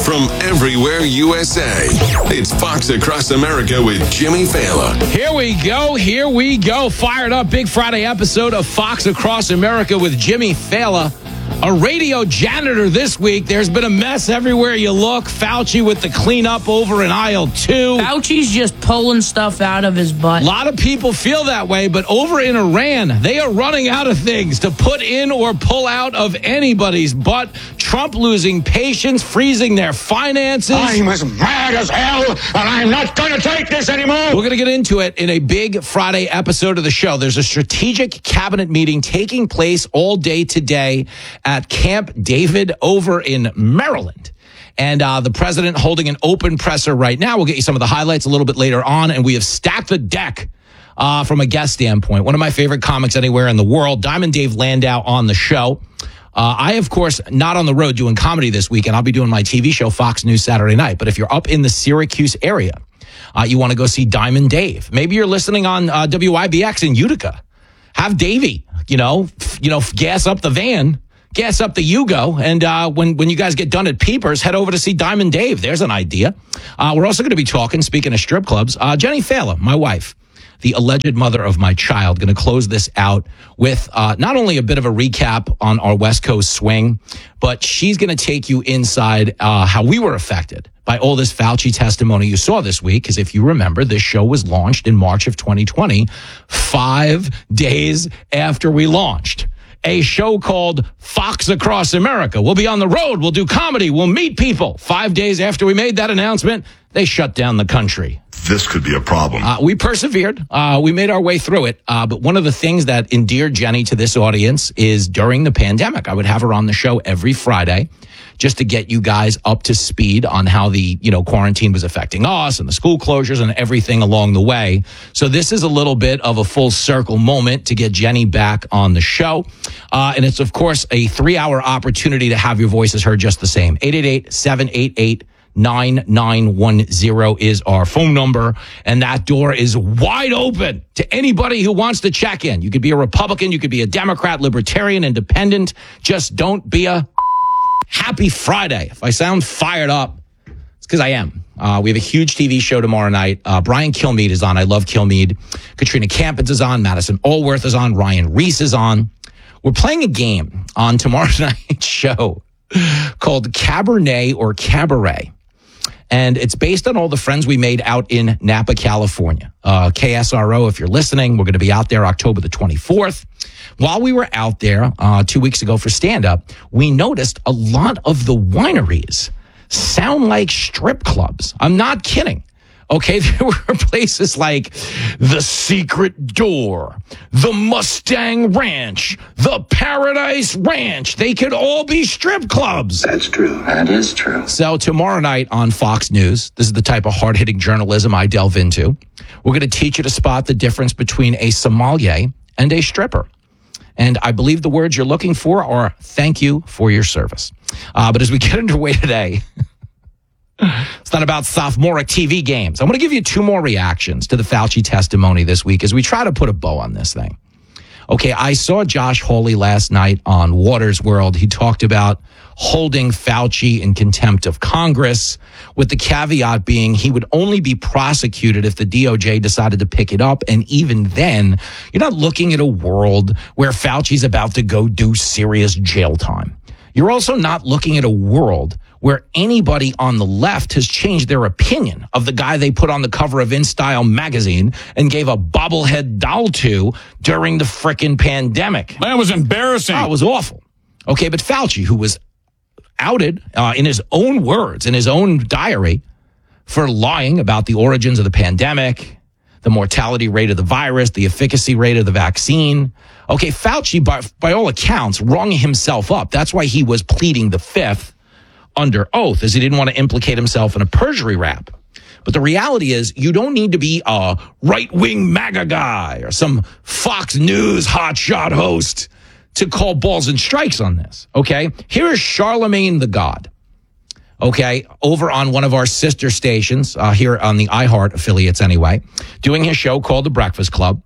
from everywhere USA. It's Fox Across America with Jimmy Fallon. Here we go. Fired up Big Friday episode of Fox Across America with Jimmy Fallon. A radio janitor this week. There's been a mess everywhere you look. Fauci with the cleanup over in aisle 2. Fauci's just pulling stuff out of his butt. A lot of people feel that way, but over in Iran, they are running out of things to put in or pull out of anybody's butt. Trump losing patience, freezing their finances. I'm as mad as hell, and I'm not going to take this anymore. We're going to get into it in a Big Friday episode of the show. There's a strategic cabinet meeting taking place all day today at Camp David over in Maryland. And the president holding an open presser right now. We'll get you some of the highlights a little bit later on. And we have stacked the deck from a guest standpoint. One of my favorite comics anywhere in the world, Diamond Dave Landau on the show. I, of course, not on the road doing comedy this weekend. I'll be doing my TV show, Fox News Saturday Night. But if you're up in the Syracuse area, you want to go see Diamond Dave. Maybe you're listening on WIBX in Utica. Have Davey, gas up the van. Gas up the Yugo, and when you guys get done at Peepers, head over to see Diamond Dave. There's an idea. We're also going to be talking, speaking of strip clubs, Jenny Fallon, my wife, the alleged mother of my child, going to close this out with not only a bit of a recap on our West Coast swing, but she's going to take you inside how we were affected by all this Fauci testimony you saw this week. Because if you remember, this show was launched in March of 2020, 5 days after we launched. A show called Fox Across America. We'll be on the road. We'll do comedy. We'll meet people. 5 days after we made that announcement, they shut down the country. This could be a problem. We persevered. We made our way through it. But one of the things that endeared Jenny to this audience is during the pandemic, I would have her on the show every Friday just to get you guys up to speed on how the, quarantine was affecting us and the school closures and everything along the way. So this is a little bit of a full circle moment to get Jenny back on the show. And it's, of course, a 3-hour opportunity to have your voices heard just the same. 888-788-9910 is our phone number, and that door is wide open to anybody who wants to check in. You could be a Republican, you could be a Democrat, Libertarian, Independent. Just don't be a happy Friday. If I sound fired up, it's because I am. We have a huge TV show tomorrow night. Brian Kilmeade is on. I love Kilmeade. Katrina Campins is on. Madison Allworth is on. Ryan Reese is on. We're playing a game on tomorrow night's show called Cabernet or Cabaret. And it's based on all the friends we made out in Napa, California. KSRO, if you're listening, we're going to be out there October the 24th. While we were out there 2 weeks ago for stand-up, we noticed a lot of the wineries sound like strip clubs. I'm not kidding. Okay, there were places like the Secret Door, the Mustang Ranch, the Paradise Ranch. They could all be strip clubs. That's true. That is true. So tomorrow night on Fox News, this is the type of hard-hitting journalism I delve into. We're going to teach you to spot the difference between a sommelier and a stripper. And I believe the words you're looking for are thank you for your service. But as we get underway today, it's not about sophomoric TV games. I'm going to give you 2 more reactions to the Fauci testimony this week as we try to put a bow on this thing. Okay, I saw Josh Hawley last night on Waters World. He talked about holding Fauci in contempt of Congress, with the caveat being he would only be prosecuted if the DOJ decided to pick it up. And even then, you're not looking at a world where Fauci's about to go do serious jail time. You're also not looking at a world where anybody on the left has changed their opinion of the guy they put on the cover of InStyle magazine and gave a bobblehead doll to during the frickin' pandemic. That was embarrassing. Oh, it was awful. Okay, but Fauci, who was outed in his own words, in his own diary, for lying about the origins of the pandemic, the mortality rate of the virus, the efficacy rate of the vaccine. Okay, Fauci, by all accounts, rung himself up. That's why he was pleading the fifth under oath, as he didn't want to implicate himself in a perjury rap. But the reality is, you don't need to be a right-wing MAGA guy or some Fox News hotshot host to call balls and strikes on this, okay? Here is Charlemagne the God, okay, over on one of our sister stations, here on the iHeart affiliates anyway, doing his show called The Breakfast Club.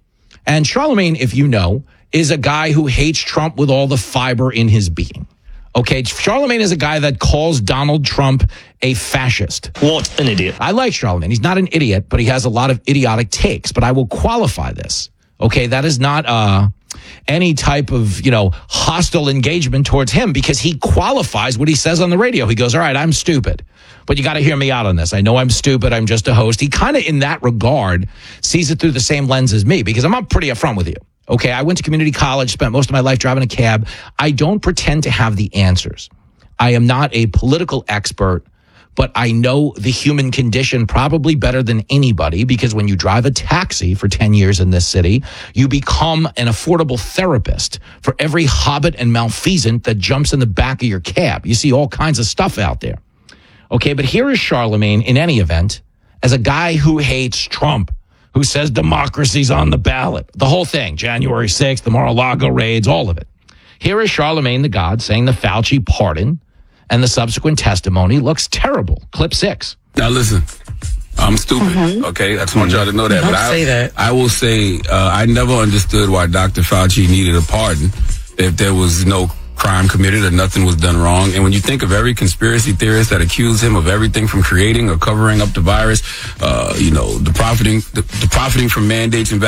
And Charlemagne, if you know, is a guy who hates Trump with all the fiber in his being. Okay, Charlemagne is a guy that calls Donald Trump a fascist. What an idiot. I like Charlemagne. He's not an idiot, but he has a lot of idiotic takes. But I will qualify this. Okay, that is not any type of, hostile engagement towards him because he qualifies what he says on the radio. He goes, all right, I'm stupid, but you got to hear me out on this. I know I'm stupid. I'm just a host. He kind of, in that regard, sees it through the same lens as me because I'm pretty upfront with you. Okay, I went to community college, spent most of my life driving a cab. I don't pretend to have the answers. I am not a political expert, but I know the human condition probably better than anybody because when you drive a taxi for 10 years in this city, you become an affordable therapist for every hobbit and malfeasant that jumps in the back of your cab. You see all kinds of stuff out there. Okay, but here is Charlemagne in any event as a guy who hates Trump, who says democracy's on the ballot. The whole thing, January 6th, the Mar-a-Lago raids, all of it. Here is Charlemagne the God saying the Fauci pardon and the subsequent testimony looks terrible. Clip 6. Now listen, I'm stupid, okay? I just want y'all to know that. Don't say that. I will say I never understood why Dr. Fauci needed a pardon if there was no crime committed or nothing was done wrong. And when you think of every conspiracy theorist that accused him of everything from creating or covering up the virus, the profiting from mandates and